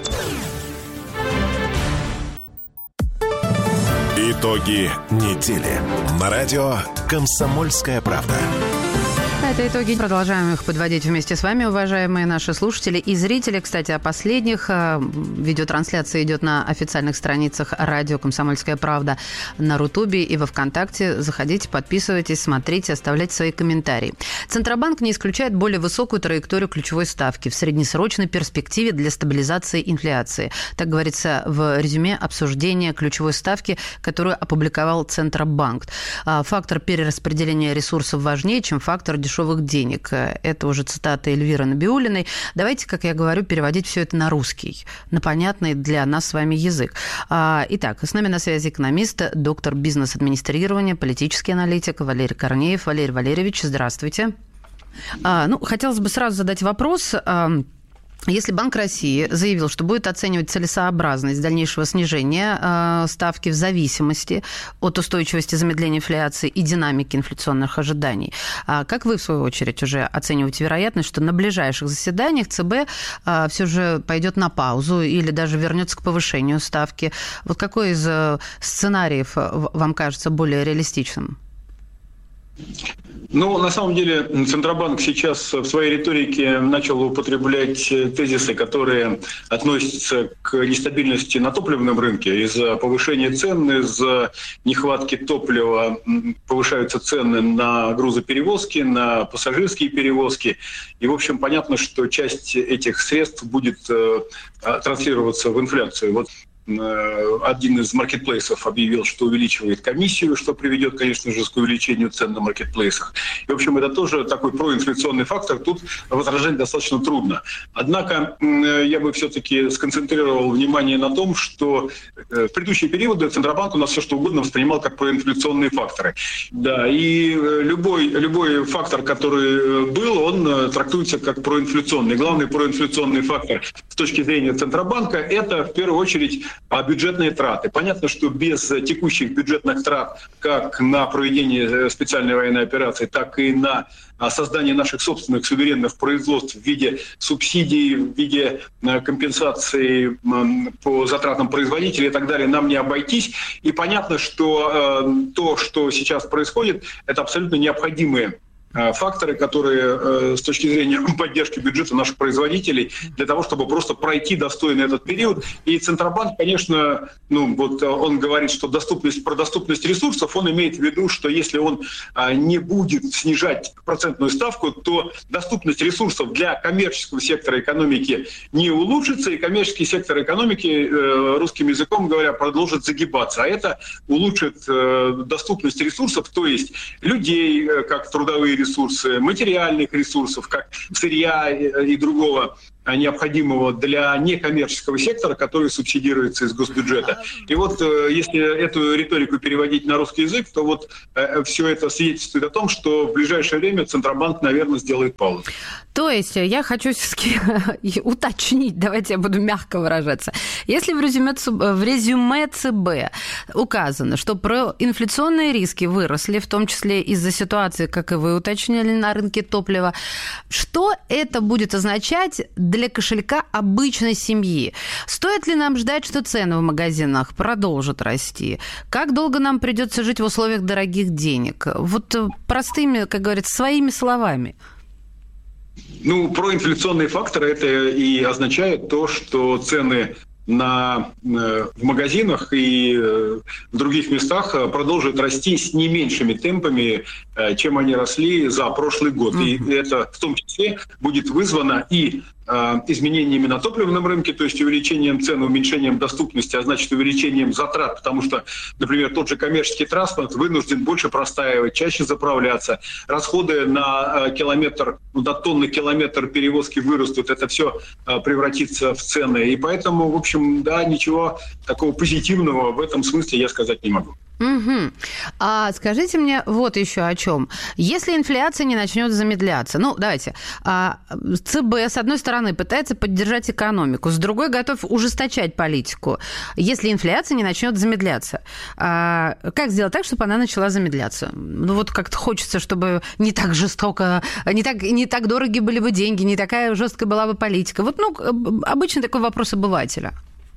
Итоги недели. На радио «Комсомольская правда». Это итоги. Продолжаем их подводить вместе с вами, уважаемые наши слушатели и зрители. Кстати, о последних. Видеотрансляция идет на официальных страницах радио «Комсомольская правда» на Рутубе и во Вконтакте. Заходите, подписывайтесь, смотрите, оставляйте свои комментарии. Центробанк не исключает более высокую траекторию ключевой ставки в среднесрочной перспективе для стабилизации инфляции. Так говорится в резюме обсуждения ключевой ставки, которую опубликовал Центробанк. Фактор перераспределения ресурсов важнее, чем фактор дешевых денег. Это уже цитата Эльвиры Набиуллиной. Давайте, как я говорю, переводить все это на русский, на понятный для нас с вами язык. Итак, с нами на связи экономист, доктор бизнес-администрирования, политический аналитик Валерий Корнеев. Валерий Валерьевич, здравствуйте. Хотелось бы сразу задать вопрос. Если Банк России заявил, что будет оценивать целесообразность дальнейшего снижения ставки в зависимости от устойчивости замедления инфляции и динамики инфляционных ожиданий, как вы, в свою очередь, уже оцениваете вероятность, что на ближайших заседаниях ЦБ все же пойдет на паузу или даже вернется к повышению ставки? Вот какой из сценариев вам кажется более реалистичным? На самом деле, Центробанк сейчас в своей риторике начал употреблять тезисы, которые относятся к нестабильности на топливном рынке. Из-за повышения цен, из-за нехватки топлива повышаются цены на грузоперевозки, на пассажирские перевозки. И, в общем, понятно, что часть этих средств будет транслироваться в инфляцию. один из маркетплейсов объявил, что увеличивает комиссию, что приведет, конечно же, к увеличению цен на маркетплейсах. И, в общем, это тоже такой проинфляционный фактор. Тут возражать достаточно трудно. Однако я бы все-таки сконцентрировал внимание на том, что в предыдущие периоды Центробанк у нас все что угодно воспринимал как проинфляционные факторы. Да, и любой фактор, который был, он трактуется как проинфляционный. Главный проинфляционный фактор с точки зрения Центробанка – это, в первую очередь, бюджетные траты. Понятно, что без текущих бюджетных трат как на проведение специальной военной операции, так и на создание наших собственных суверенных производств в виде субсидий, в виде компенсации по затратам производителей и так далее, нам не обойтись. И понятно, что то, что сейчас происходит, это абсолютно необходимые факторы, которые с точки зрения поддержки бюджета наших производителей, для того, чтобы просто пройти достойно этот период. И Центробанк, конечно, он говорит, что про доступность ресурсов, он имеет в виду, что если он не будет снижать процентную ставку, то доступность ресурсов для коммерческого сектора экономики не улучшится, и коммерческий сектор экономики, русским языком говоря, продолжит загибаться. А это улучшит доступность ресурсов, то есть людей, как трудовые ресурсы, материальных ресурсов, как сырья и другого необходимого для некоммерческого сектора, который субсидируется из госбюджета. И вот если эту риторику переводить на русский язык, то вот все это свидетельствует о том, что в ближайшее время Центробанк, наверное, сделает паузу. То есть я хочу все-таки уточнить, давайте я буду мягко выражаться. Если в резюме ЦБ указано, что проинфляционные риски выросли, в том числе из-за ситуации, как и вы уточнили, на рынке топлива, что это будет означать для кошелька обычной семьи? Стоит ли нам ждать, что цены в магазинах продолжат расти? Как долго нам придется жить в условиях дорогих денег? Вот простыми, как говорится, своими словами. Проинфляционные факторы это и означает то, что цены в магазинах и в других местах продолжат расти с не меньшими темпами, чем они росли за прошлый год. И это в том числе будет вызвано и изменениями на топливном рынке, то есть увеличением цен, уменьшением доступности, а значит увеличением затрат, потому что, например, тот же коммерческий транспорт вынужден больше простаивать, чаще заправляться, расходы на километр, на тонны километр перевозки вырастут, это все превратится в цены. И поэтому, в общем, ничего такого позитивного в этом смысле я сказать не могу. Угу. А скажите мне вот еще о чем. Если инфляция не начнет замедляться, давайте, ЦБ, с одной стороны, пытается поддержать экономику, с другой готов ужесточать политику. Если инфляция не начнет замедляться, как сделать так, чтобы она начала замедляться? Как-то хочется, чтобы не так жестоко, не так дороги были бы деньги, не такая жесткая была бы политика. Обычный такой вопрос обывателя.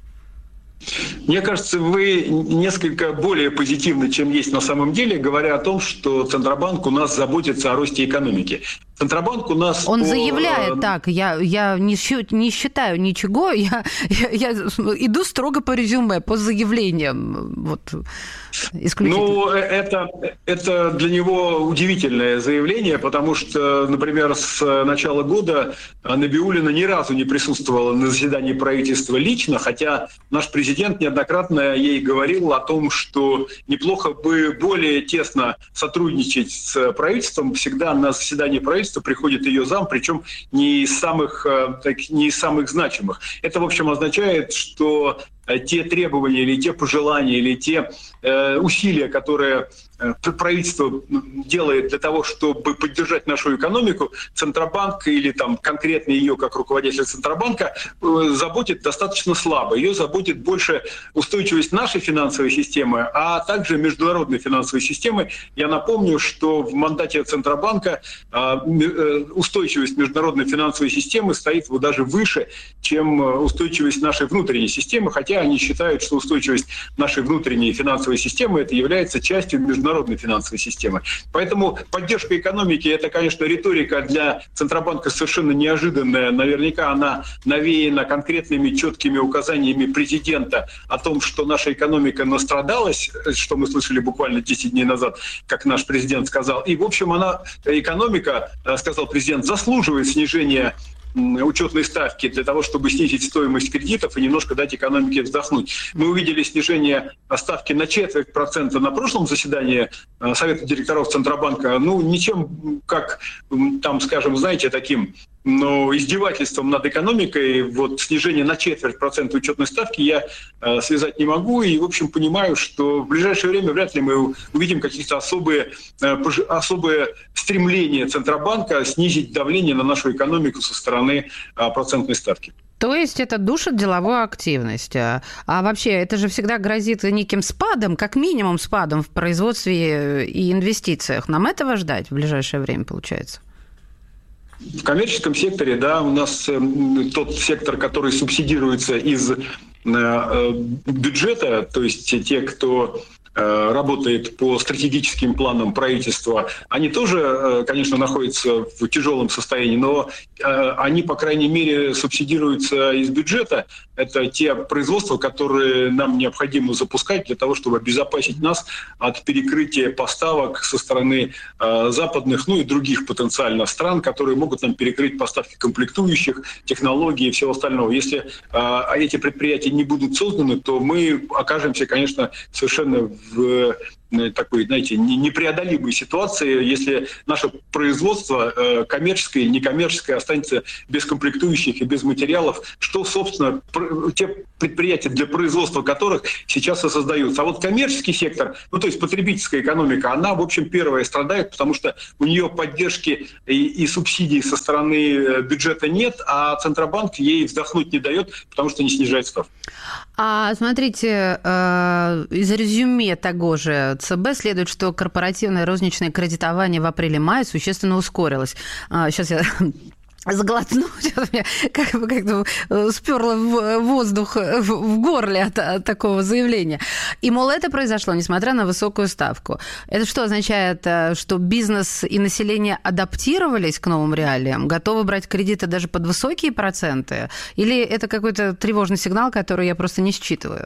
Мне кажется, вы несколько более позитивны, чем есть на самом деле, говоря о том, что Центробанк у нас заботится о росте экономики. Центробанк у нас... Он заявляет так, я не считаю ничего, я иду строго по резюме, по заявлениям. Исключительно. Это для него удивительное заявление, потому что, например, с начала года Набиуллина ни разу не присутствовала на заседании правительства лично, хотя наш президент неоднократно ей говорил о том, что неплохо бы более тесно сотрудничать с правительством. Всегда на заседание правительства приходит ее зам, причем не из самых значимых. Это, в общем, означает, что те требования или те пожелания или те усилия, которые правительство делает для того, чтобы поддержать нашу экономику, Центробанк или конкретно ее как руководитель Центробанка заботит достаточно слабо. Ее заботит больше устойчивость нашей финансовой системы, а также международной финансовой системы. Я напомню, что в мандате Центробанка устойчивость международной финансовой системы стоит даже выше, чем устойчивость нашей внутренней системы, хотя они считают, что устойчивость нашей внутренней финансовой системы это является частью международной финансовой системы. Поэтому поддержка экономики – это, конечно, риторика для Центробанка совершенно неожиданная. Наверняка она навеяна конкретными четкими указаниями президента о том, что наша экономика настрадалась, что мы слышали буквально 10 дней назад, как наш президент сказал. И, в общем, экономика, сказал президент, заслуживает снижения учетной ставки для того, чтобы снизить стоимость кредитов и немножко дать экономике вздохнуть. Мы увидели снижение ставки на 0,25% на прошлом заседании Совета директоров Центробанка. Ничем, как, там, скажем, знаете, таким издевательством над экономикой, вот снижение на 0,25% учетной ставки я связать не могу. И, в общем, понимаю, что в ближайшее время вряд ли мы увидим какие-то особые стремления Центробанка снизить давление на нашу экономику со стороны процентной ставки. То есть это душит деловую активность. А вообще это же всегда грозит неким спадом, как минимум спадом в производстве и инвестициях. Нам этого ждать в ближайшее время, получается? В коммерческом секторе, да, у нас тот сектор, который субсидируется из бюджета, то есть те, кто работает по стратегическим планам правительства, они тоже, конечно, находятся в тяжелом состоянии, но они, по крайней мере, субсидируются из бюджета. Это те производства, которые нам необходимо запускать для того, чтобы обезопасить нас от перекрытия поставок со стороны западных, и других потенциально стран, которые могут нам перекрыть поставки комплектующих, технологий и всего остального. Если эти предприятия не будут созданы, то мы окажемся, конечно, совершенно в такой, знаете, непреодолимой ситуации, если наше производство, коммерческое или некоммерческое, останется без комплектующих и без материалов, что, собственно, те предприятия, для производства которых сейчас и создаются. А вот коммерческий сектор, то есть потребительская экономика, она, в общем, первая страдает, потому что у нее поддержки и субсидий со стороны бюджета нет, а Центробанк ей вздохнуть не дает, потому что не снижает ставку. А смотрите, из резюме того же ЦБ следует, что корпоративное розничное кредитование в апреле-мае существенно ускорилось. Сейчас я сглотну, сейчас меня как-то сперло воздух в горле от такого заявления. И, мол, это произошло, несмотря на высокую ставку. Это что означает, что бизнес и население адаптировались к новым реалиям, готовы брать кредиты даже под высокие проценты? Или это какой-то тревожный сигнал, который я просто не считываю?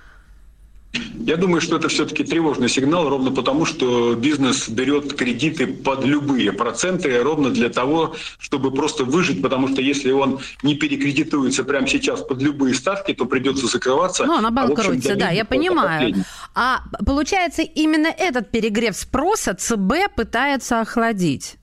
Я думаю, что это все-таки тревожный сигнал, ровно потому, что бизнес берет кредиты под любые проценты, ровно для того, чтобы просто выжить, потому что если он не перекредитуется прямо сейчас под любые ставки, то придется закрываться. На банкроте, да, я понимаю. А получается, именно этот перегрев спроса ЦБ пытается охладить?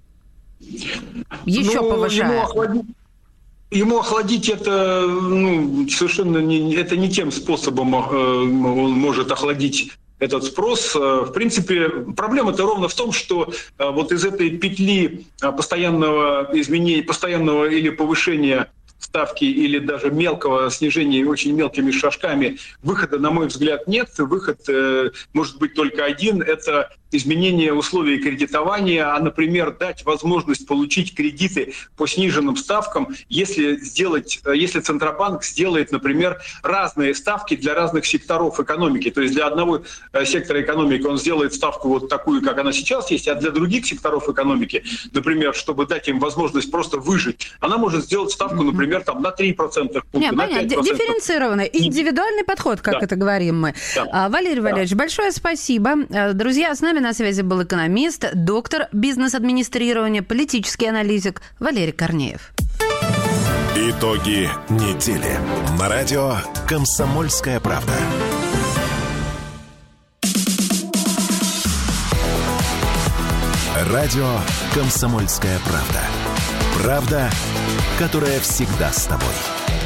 Еще повышая? Ему охладить это совершенно не тем способом он может охладить этот спрос. В принципе, проблема-то ровно в том, что вот из этой петли постоянного изменения, постоянного или повышения ставки или даже мелкого снижения очень мелкими шажками выхода, на мой взгляд, нет. Выход может быть только один – это изменение условий кредитования, а, например, дать возможность получить кредиты по сниженным ставкам, если Центробанк сделает, например, разные ставки для разных секторов экономики. То есть для одного сектора экономики он сделает ставку вот такую, как она сейчас есть, а для других секторов экономики, например, чтобы дать им возможность просто выжить, она может сделать ставку, например, на 3% пункта, на 5%. Дифференцированный, индивидуальный подход, как это говорим мы. Да. Валерий Валерьевич, большое спасибо. Друзья, с нами на связи был экономист, доктор бизнес-администрирования, политический аналитик Валерий Корнеев. Итоги недели. На радио «Комсомольская правда». Радио «Комсомольская правда». Правда, которая всегда с тобой.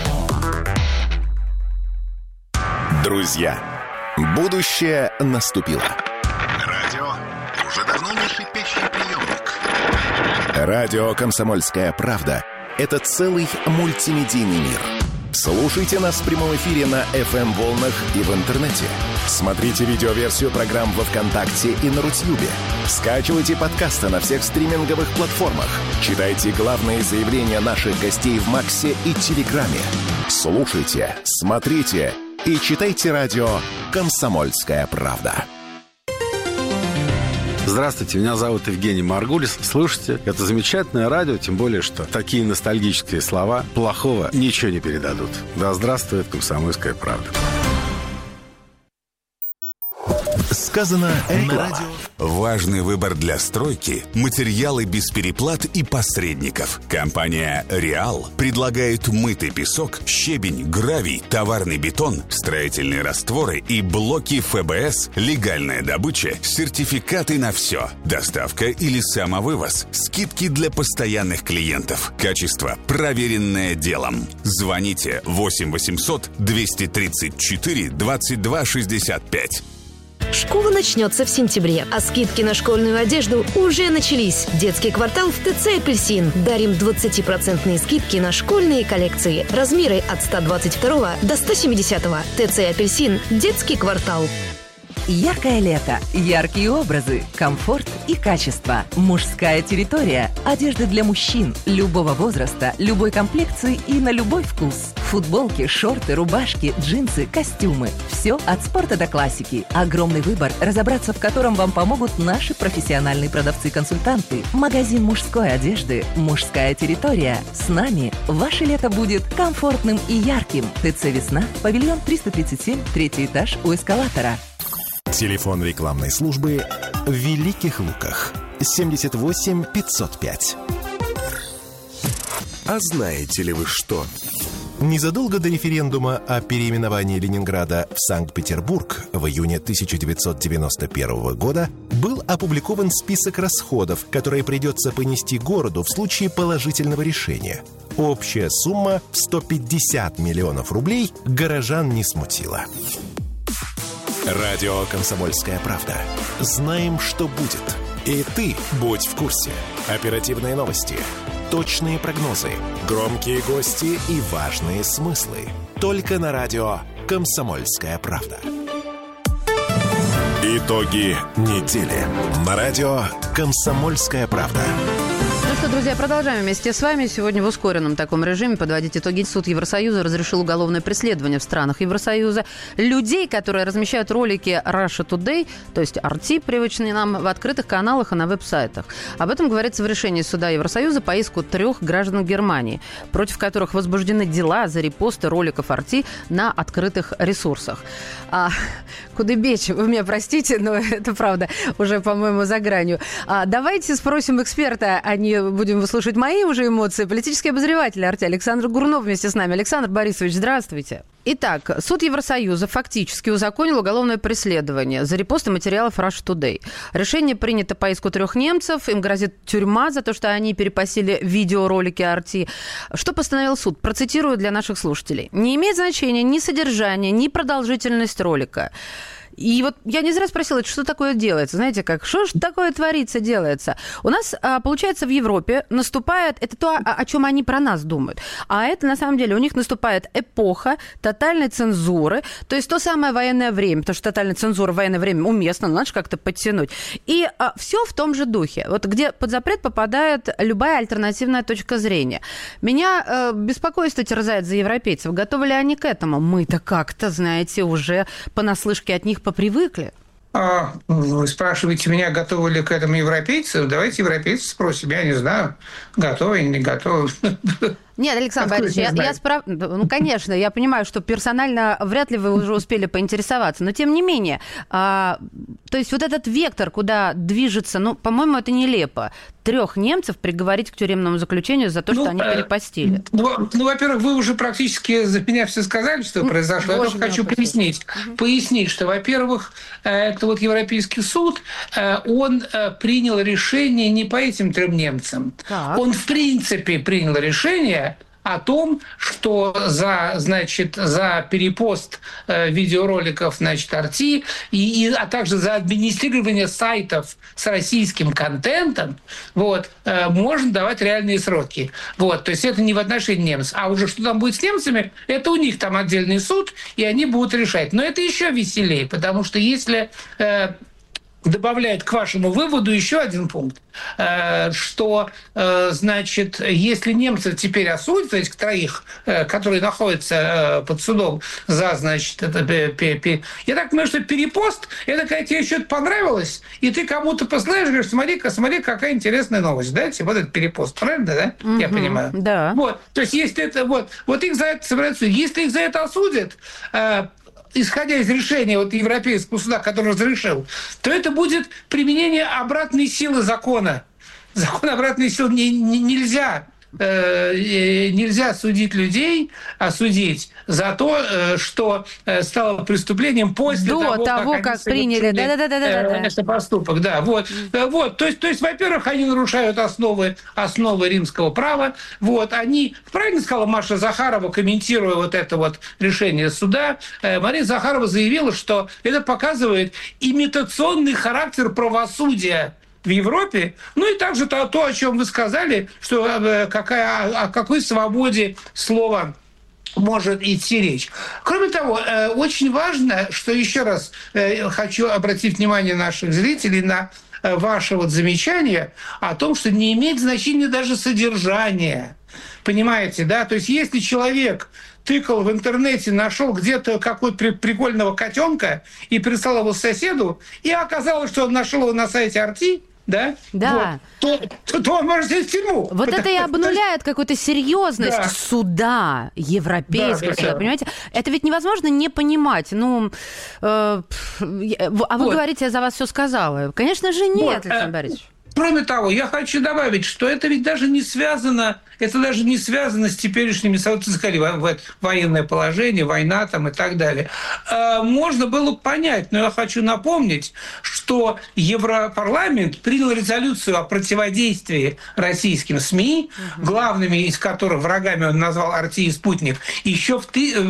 Друзья, будущее наступило. Радио уже давно не шипящий приемник. Радио «Комсомольская правда» — это целый мультимедийный мир. Слушайте нас в прямом эфире на FM-волнах и в интернете. Смотрите видеоверсию программ во ВКонтакте и на Рутьюбе. Скачивайте подкасты на всех стриминговых платформах. Читайте главные заявления наших гостей в Максе и Телеграме. Слушайте, смотрите и читайте радио «Комсомольская правда». Здравствуйте, меня зовут Евгений Маргулис. Слушайте, это замечательное радио, тем более, что такие ностальгические слова плохого ничего не передадут. Да здравствует «Комсомольская правда». Сказано на радио. Важный выбор для стройки – материалы без переплат и посредников. Компания «Реал» предлагает мытый песок, щебень, гравий, товарный бетон, строительные растворы и блоки ФБС, легальная добыча, сертификаты на все, доставка или самовывоз, скидки для постоянных клиентов, качество, проверенное делом. Звоните 8 800 234 22 65. Школа начнется в сентябре, а скидки на школьную одежду уже начались. Детский квартал в ТЦ «Апельсин». Дарим 20% скидки на школьные коллекции. Размеры от 122 до 170. ТЦ «Апельсин». Детский квартал. Яркое лето, яркие образы, комфорт и качество. Мужская территория. Одежда для мужчин любого возраста, любой комплекции и на любой вкус. Футболки, шорты, рубашки, джинсы, костюмы. Все от спорта до классики. Огромный выбор, разобраться в котором вам помогут наши профессиональные продавцы-консультанты. Магазин мужской одежды «Мужская территория». С нами ваше лето будет комфортным и ярким. ТЦ «Весна», павильон 337, 3-й этаж у эскалатора. Телефон рекламной службы в Великих Луках 78 505. А знаете ли вы что? Незадолго до референдума о переименовании Ленинграда в Санкт-Петербург в июне 1991 года был опубликован список расходов, которые придется понести городу в случае положительного решения. Общая сумма в 150 миллионов рублей горожан не смутила. Радио «Комсомольская правда». Знаем, что будет. И ты будь в курсе. Оперативные новости, точные прогнозы, громкие гости и важные смыслы. Только на радио «Комсомольская правда». Итоги недели. На радио «Комсомольская правда». Ну что, друзья, продолжаем вместе с вами. Сегодня в ускоренном таком режиме подводить итоги. Суд Евросоюза разрешил уголовное преследование в странах Евросоюза людей, которые размещают ролики Russia Today, то есть RT, привычные нам, в открытых каналах и на веб-сайтах. Об этом говорится в решении Суда Евросоюза по иску 3 граждан Германии, против которых возбуждены дела за репосты роликов RT на открытых ресурсах. Кудыбеч, вы меня простите, но это правда уже, по-моему, за гранью. Давайте спросим эксперта, а не будем выслушивать мои уже эмоции. Политический обозреватель RT Александр Гурнов вместе с нами. Александр Борисович, здравствуйте. Итак, Суд Евросоюза фактически узаконил уголовное преследование за репосты материалов Russia Today. Решение принято по иску 3 немцев. Им грозит тюрьма за то, что они перепостили видеоролики RT. Что постановил суд? Процитирую для наших слушателей. Не имеет значения ни содержание, ни продолжительность ролика. И вот я не зря спросила, что такое делается. Знаете, что ж такое творится, делается? У нас, получается, в Европе наступает, это то, о чем они про нас думают. А это, на самом деле, у них наступает эпоха тотальной цензуры, то есть то самое военное время, потому что тотальная цензура в военное время уместно, надо же как-то подтянуть. И все в том же духе. Вот где под запрет попадает любая альтернативная точка зрения. Меня беспокойство терзает за европейцев. Готовы ли они к этому? Мы-то как-то, знаете, уже понаслышке от них попривыкли. Вы спрашиваете меня, готовы ли к этому европейцы? Давайте европейцев спросим. Я не знаю, готовы или не готовы. Нет, Александр Борисович, ну, конечно, я понимаю, что персонально вряд ли вы уже успели поинтересоваться, но тем не менее, то есть вот этот вектор, куда движется, ну, по-моему, это нелепо. 3 немцев приговорить к тюремному заключению за то, что они перепостили. Ну, во-первых, вы уже практически за меня все сказали, что произошло. Я только хочу пояснить, что, во-первых, это вот Европейский суд, он принял решение не по этим 3 немцам. Так. Он, в принципе, принял решение о том, что за перепост видеороликов, RT, а также за администрирование сайтов с российским контентом, можно давать реальные сроки. То есть это не в отношении немцев. А уже что там будет с немцами, это у них там отдельный суд, и они будут решать. Но это еще веселее, потому что если добавляет к вашему выводу еще один пункт, что, если немцев теперь осудят, этих 3, которые находятся под судом за, я так понимаю, что перепост, это когда тебе что-то понравилось, и ты кому-то посылаешь, говоришь, смотри, какая интересная новость, да, вот этот перепост, правильно, да? Я понимаю. Да. То есть, если это, их за это собираются, если их за это осудят, исходя из решения вот Европейского суда, который разрешил, то это будет применение обратной силы закона. Закон обратной силы нельзя судить людей, осудить за то, что стало преступлением после того, как приняли этот поступок. Да, вот. То есть, во-первых, они нарушают основы римского права. Вот. Они, правильно сказала Маша Захарова, комментируя вот это вот решение суда, Мария Захарова заявила, что это показывает имитационный характер правосудия в Европе, ну и также то, о чем вы сказали, что о какой свободе слова может идти речь. Кроме того, очень важно, что еще раз хочу обратить внимание наших зрителей на ваше вот замечание о том, что не имеет значения даже содержание. Понимаете, да? То есть если человек тыкал в интернете, нашел где-то какого-то прикольного котенка и прислал его соседу, и оказалось, что он нашел его на сайте Арти, да? Вот, то он может сесть в тюрьму. Вот это и обнуляет какую-то серьезность суда европейского, понимаете? Это ведь невозможно не понимать. Вы говорите, я за вас все сказала. Конечно же нет, Александр Борисович. Кроме того, я хочу добавить, что это ведь даже не связано, с теперешними событиями, военное положение, война там и так далее. Можно было понять, но я хочу напомнить, что Европарламент принял резолюцию о противодействии российским СМИ, главными из которых врагами он назвал Арти и Спутник, еще в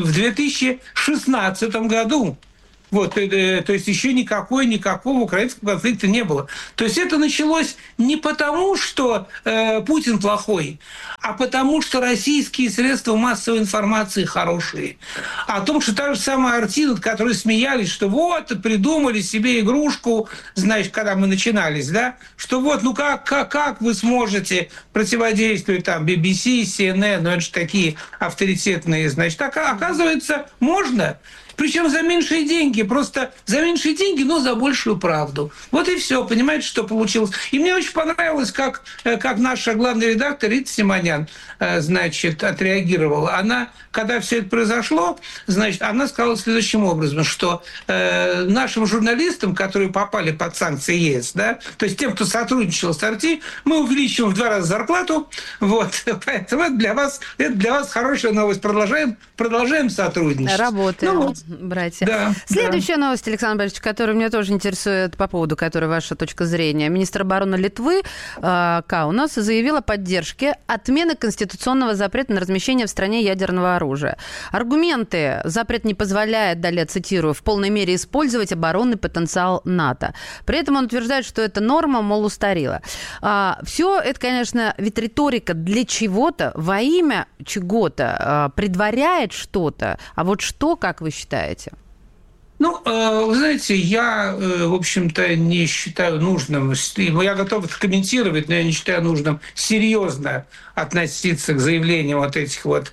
2016 году. Вот, то есть еще никакого украинского конфликта не было. То есть это началось не потому, что Путин плохой, а потому, что российские средства массовой информации хорошие. О том, что та же самая Арти, над которой смеялись, что вот, придумали себе игрушку, значит, когда мы начинались, да, что вот, ну как вы сможете противодействовать там BBC, CNN, ну это же такие авторитетные, значит, оказывается, можно. Причем за меньшие деньги, просто за меньшие деньги, но за большую правду. Вот и все, понимаете, что получилось. И мне очень понравилось, как наша главный редактор Рита Симонян, значит, отреагировала. Она, когда все это произошло, значит, она сказала следующим образом, что нашим журналистам, которые попали под санкции ЕС, да, то есть тем, кто сотрудничал с Арти, мы увеличиваем в 2 раза зарплату. Вот, поэтому это для вас хорошая новость. Продолжаем сотрудничать. Работаем. Братья. Да, Следующая новость, Александр Борисович, которая меня тоже интересует, по поводу которой ваша точка зрения. Министр обороны Литвы Каунас заявил о поддержке отмены конституционного запрета на размещение в стране ядерного оружия. Аргументы: запрет не позволяет, далее цитирую, в полной мере использовать оборонный потенциал НАТО. При этом он утверждает, что эта норма, мол, устарела. Все это, конечно, ведь риторика для чего-то, во имя чего-то, предваряет что-то. А вот что, как вы считаете? Ну, вы знаете, я, в общем-то, не считаю нужным, я готов это комментировать, но я не считаю нужным серьезно относиться к заявлениям вот этих вот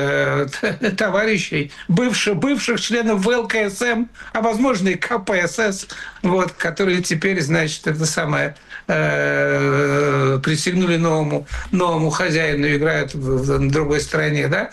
товарищей, бывших членов ВЛКСМ, а возможно и КПСС, вот, которые теперь, значит, это самое присягнули новому хозяину, играют на другой стороне, да.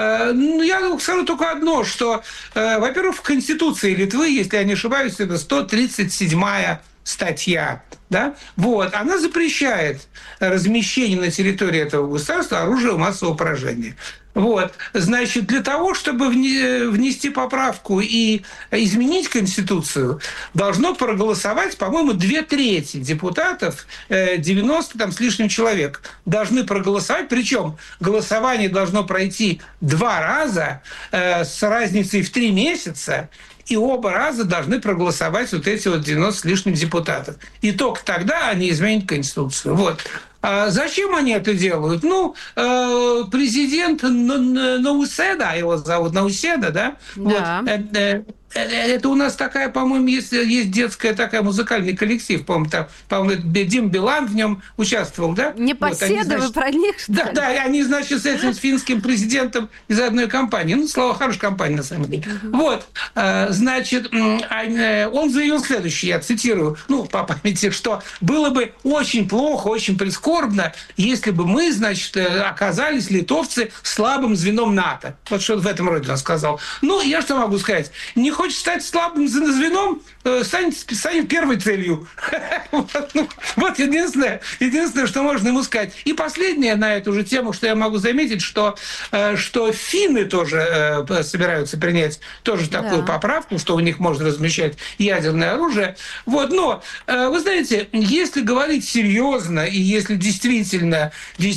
Я скажу только одно, что, во-первых, в Конституции Литвы, если я не ошибаюсь, это 137-я статья, да, вот, она запрещает размещение на территории этого государства оружия массового поражения. Вот. Значит, для того, чтобы внести поправку и изменить Конституцию, должно проголосовать, по-моему, 2/3 депутатов, 90 там с лишним человек, должны проголосовать. Причем голосование должно пройти 2 раза с разницей в 3 месяца. И оба раза должны проголосовать вот эти вот 90 с лишним депутатов. И только тогда они изменят Конституцию. Вот. А зачем они это делают? Ну, президент Науседа, его зовут Науседа, да? Да. Вот, это у нас такая, по-моему, есть детская такая музыкальный коллектив, по-моему, Дим Билан в нем участвовал, да? Непоседы, вы про них, что ли? Да, они, значит, с этим финским президентом из одной компании. Ну, слава, хорошая компания, на самом деле. Вот, значит, он заявил следующее, я цитирую, ну, по памяти, что было бы очень плохо, очень прискорбно, если бы мы, значит, оказались, литовцы, слабым звеном НАТО. Вот что в этом роде он сказал. Ну, я что могу сказать? Не хочет стать слабым звеном, станет первой целью. Вот единственное, что можно ему сказать. И последнее на эту же тему, что я могу заметить, что финны тоже собираются принять тоже такую поправку, что у них можно размещать ядерное оружие. Вот. Но, вы знаете, если говорить серьезно, и если действительно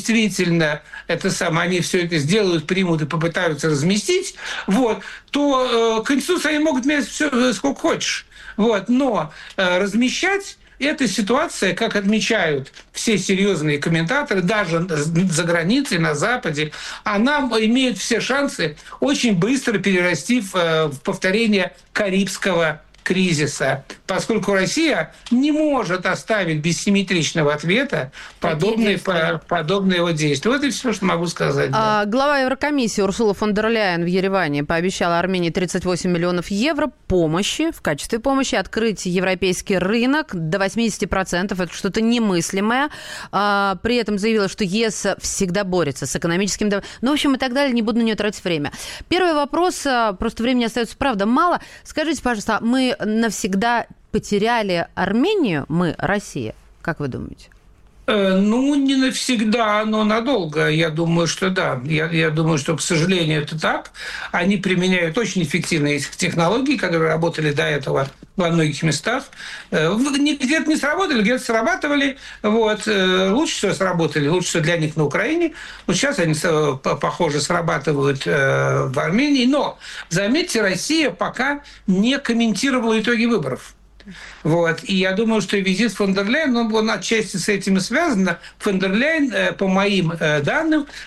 они все это сделают, примут и попытаются разместить, вот, то Конституцию они могут менять все, сколько хочешь. Вот. Но размещать эта ситуация, как отмечают все серьезные комментаторы, даже за границей, на Западе, она имеет все шансы очень быстро перерасти в повторение Карибского кризиса, поскольку Россия не может оставить без симметричного ответа подобные его действия. Вот и все, что могу сказать. Да. Глава Еврокомиссии Урсула фон дер Ляйен в Ереване пообещала Армении 38 миллионов евро помощи, в качестве помощи открыть европейский рынок до 80%. Это что-то немыслимое. При этом заявила, что ЕС всегда борется с экономическим... Ну, в общем, и так далее. Не буду на нее тратить время. Первый вопрос. Просто времени остается, правда, мало. Скажите, пожалуйста, мы навсегда потеряли Армению, мы, Россия? Как вы думаете? Ну, не навсегда, но надолго. Я думаю, что да. Я думаю, что, к сожалению, это так. Они применяют очень эффективные технологии, которые работали до этого во многих местах. Где-то не сработали, где-то срабатывали. Вот. Лучше всего сработали, лучше всего для них на Украине. Вот сейчас они, похоже, срабатывают в Армении. Но, заметьте, Россия пока не комментировала итоги выборов. Вот. И я думаю, что визит фон дер Ляйен, он отчасти с этим и связан. Фон дер Ляйен, по моим данным,